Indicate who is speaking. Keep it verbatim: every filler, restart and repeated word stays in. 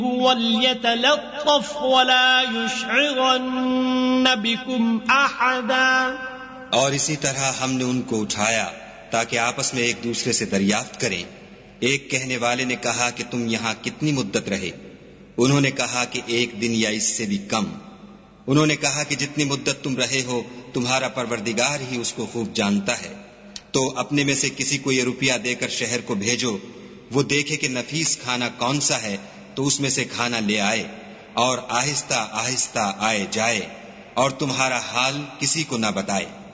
Speaker 1: वल्यतलत्तफ वला युशइरन्न बिकुम अहदा।
Speaker 2: और इसी तरह हमने उनको उठाया ताकि आपस में एक दूसरे से दरियाफ्त करें। एक कहने वाले ने कहा कि तुम यहाँ कितनी मुद्दत रहे? उन्होंने कहा कि एक दिन या इससे भी कम। उन्होंने कहा कि जितनी मुद्दत तुम रहे हो तुम्हारा परवरदिगार ही उसको खूब जानता है। तो अपने में से किसी को ये रुपया देकर शहर को भेजो, वो देखे कि नफीस खाना कौन सा है तो उसमें से खाना ले आए, और आहिस्ता आहिस्ता आए जाए, और तुम्हारा हाल किसी को न बताए।